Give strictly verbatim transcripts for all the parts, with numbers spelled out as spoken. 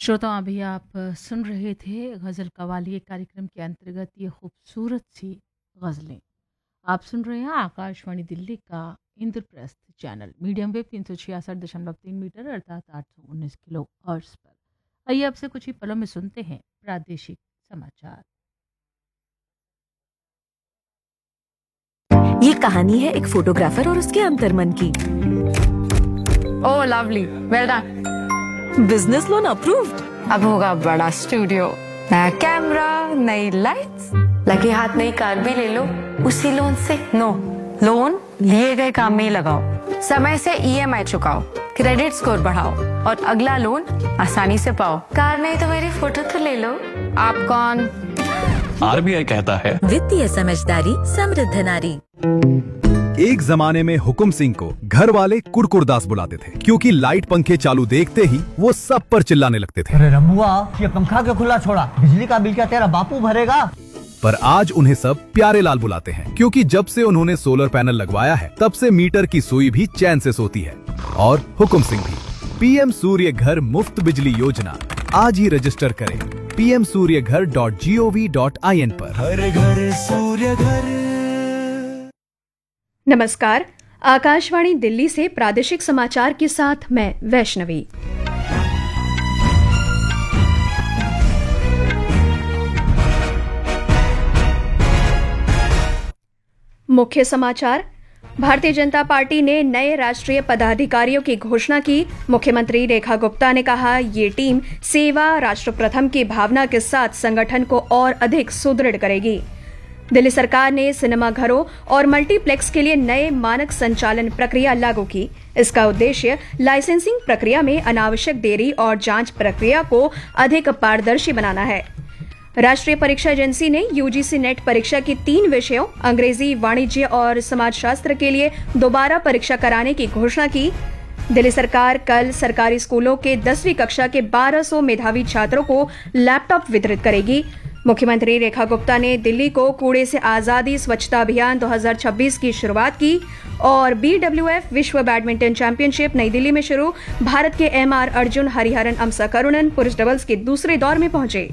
श्रोताओं, अभी आप सुन रहे थे गज़ल कवाली कार्यक्रम के अंतर्गत ये खूबसूरत सी गज़लें। आप सुन रहे हैं आकाशवाणी दिल्ली का इंद्रप्रस्थ चैनल मीडियम वेव तीन सौ छियासठ दशमलव तीन मीटर अर्थात आठ सौ उन्नीस किलो हर्ट्ज़ पर। आइए आपसे कुछ ही पलों में सुनते हैं प्रादेशिक समाचार। ये कहानी है एक फोटोग्राफर और उसके अंतर्मन की। ओह lovely, well done. Business loan approved. अब होगा बड़ा स्टूडियो, नया कैमरा, नई लाइट्स, लगे हाथ नई कार भी ले लो उसी लोन से। नो, लोन लिए गए काम में ही लगाओ, समय से ईएमआई चुकाओ, क्रेडिट स्कोर बढ़ाओ और अगला लोन आसानी से पाओ। कार नहीं तो मेरी फोटो तो ले लो। आप कौन? आरबीआई कहता है वित्तीय समझदारी समृद्ध नारी। एक जमाने में हुकुम सिंह को घर वाले कुरकुरदास बुलाते थे, क्योंकि लाइट पंखे चालू देखते ही वो सब पर चिल्लाने लगते थे। अरे रमुआ, ये पंखा क्यों खुला छोड़ा? बिजली का बिल क्या तेरा बापू भरेगा? पर आज उन्हें सब प्यारे लाल बुलाते हैं, क्योंकि जब से उन्होंने सोलर पैनल लगवाया है तब से मीटर की सुई भी चैन से सोती है। और हुकुम सिंह भी। पीएम सूर्य घर मुफ्त बिजली योजना आज ही रजिस्टर करें पी एम सूर्य घर dot G O V dot I N पर। हर घर सूर्य घर। नमस्कार, आकाशवाणी दिल्ली से प्रादेशिक समाचार के साथ मैं वैष्णवी। मुख्य समाचार। भारतीय जनता पार्टी ने नए राष्ट्रीय पदाधिकारियों की घोषणा की। मुख्यमंत्री रेखा गुप्ता ने कहा, ये टीम सेवा राष्ट्र प्रथम की भावना के साथ संगठन को और अधिक सुदृढ़ करेगी। दिल्ली सरकार ने सिनेमाघरों और मल्टीप्लेक्स के लिए नए मानक संचालन प्रक्रिया लागू की। इसका उद्देश्य लाइसेंसिंग प्रक्रिया में अनावश्यक देरी और जांच प्रक्रिया को अधिक पारदर्शी बनाना है। राष्ट्रीय परीक्षा एजेंसी ने यूजीसी नेट परीक्षा की तीन विषयों अंग्रेजी, वाणिज्य और समाजशास्त्र के लिए दोबारा परीक्षा कराने की घोषणा की। दिल्ली सरकार कल सरकारी स्कूलों के दसवीं कक्षा के बारह सौ मेधावी छात्रों को लैपटॉप वितरित करेगी। मुख्यमंत्री रेखा गुप्ता ने दिल्ली को कूड़े से आजादी स्वच्छता अभियान दो हज़ार छब्बीस की शुरुआत की। और बीडब्ल्यूएफ विश्व बैडमिंटन चैंपियनशिप नई दिल्ली में शुरू। भारत के एमआर अर्जुन, हरिहरन अमसा करुणन पुरुष डबल्स के दूसरे दौर में पहुंचे।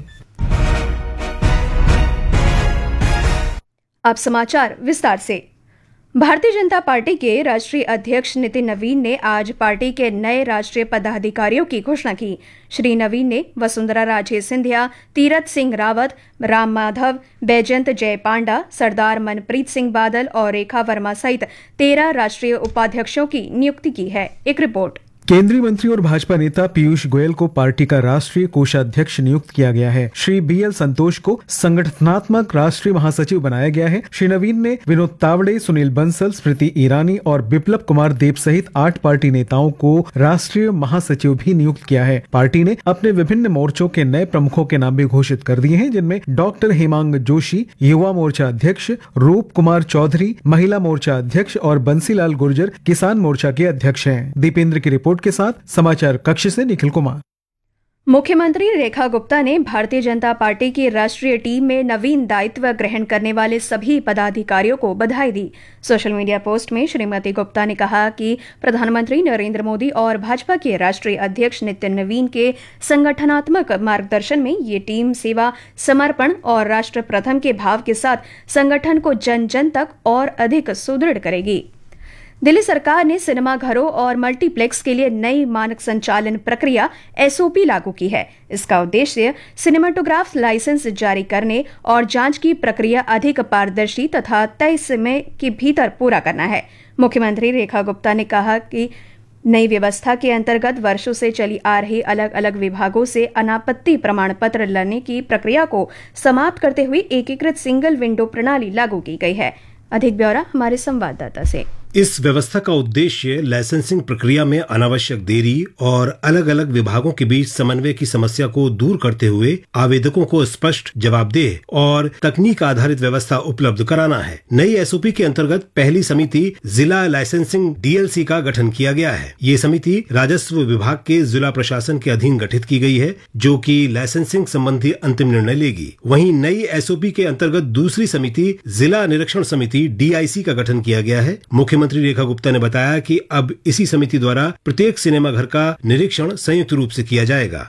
अब समाचार विस्तार से। भारतीय जनता पार्टी के राष्ट्रीय अध्यक्ष नितिन नवीन ने आज पार्टी के नए राष्ट्रीय पदाधिकारियों की घोषणा की। श्री नवीन ने वसुंधरा राजे सिंधिया, तीरथ सिंह रावत, राम माधव, बैजयंत जय पांडा, सरदार मनप्रीत सिंह बादल और रेखा वर्मा सहित तेरह राष्ट्रीय उपाध्यक्षों की नियुक्ति की है। एक रिपोर्ट। केंद्रीय मंत्री और भाजपा नेता पीयूष गोयल को पार्टी का राष्ट्रीय कोषाध्यक्ष नियुक्त किया गया है। श्री बी एल संतोष को संगठनात्मक राष्ट्रीय महासचिव बनाया गया है। श्री नवीन ने विनोद तावड़े, सुनील बंसल, स्मृति ईरानी और बिप्लब कुमार देब सहित आठ पार्टी नेताओं को राष्ट्रीय महासचिव भी नियुक्त किया है। पार्टी ने अपने विभिन्न मोर्चों के नए प्रमुखों के नाम भी घोषित कर दिए हैं, जिनमें डॉक्टर हेमांग जोशी युवा मोर्चा अध्यक्ष, रूप कुमार चौधरी महिला मोर्चा अध्यक्ष और बंसीलाल गुर्जर किसान मोर्चा के अध्यक्ष हैं। दीपेंद्र की रिपोर्ट के साथ समाचार कक्ष से निखिल कुमार। मुख्यमंत्री रेखा गुप्ता ने भारतीय जनता पार्टी की राष्ट्रीय टीम में नवीन दायित्व ग्रहण करने वाले सभी पदाधिकारियों को बधाई दी। सोशल मीडिया पोस्ट में श्रीमती गुप्ता ने कहा कि प्रधानमंत्री नरेंद्र मोदी और भाजपा के राष्ट्रीय अध्यक्ष नितिन नवीन के संगठनात्मक मार्गदर्शन में ये टीम सेवा, समर्पण और राष्ट्र प्रथम के भाव के साथ संगठन को जन जन तक और अधिक सुदृढ़ करेगी। दिल्ली सरकार ने सिनेमाघरों और मल्टीप्लेक्स के लिए नई मानक संचालन प्रक्रिया एस ओ पी लागू की है। इसका उद्देश्य सिनेमाटोग्राफ लाइसेंस जारी करने और जांच की प्रक्रिया अधिक पारदर्शी तथा तय समय के भीतर पूरा करना है। मुख्यमंत्री रेखा गुप्ता ने कहा कि नई व्यवस्था के अंतर्गत वर्षों से चली आ रही अलग अलग विभागों से अनापत्ति प्रमाण पत्र लेने की प्रक्रिया को समाप्त करते हुए एकीकृत सिंगल विंडो प्रणाली लागू की गई है। अधिक ब्यौरा हमारे संवाददाता से। इस व्यवस्था का उद्देश्य लाइसेंसिंग प्रक्रिया में अनावश्यक देरी और अलग अलग विभागों के बीच समन्वय की समस्या को दूर करते हुए आवेदकों को स्पष्ट, जवाबदेह और तकनीक आधारित व्यवस्था उपलब्ध कराना है। नई एस ओ पी के अंतर्गत पहली समिति जिला लाइसेंसिंग डी एल सी का गठन किया गया है। ये समिति राजस्व विभाग के जिला प्रशासन के अधीन गठित की गई है, जो कि लाइसेंसिंग संबंधी अंतिम निर्णय लेगी। वहीं नई एस ओ पी के अंतर्गत दूसरी समिति जिला निरीक्षण समिति डी आई सी का गठन किया गया है। मुख्य मंत्री रेखा गुप्ता ने बताया कि अब इसी समिति द्वारा प्रत्येक सिनेमा घर का निरीक्षण संयुक्त रूप से किया जाएगा।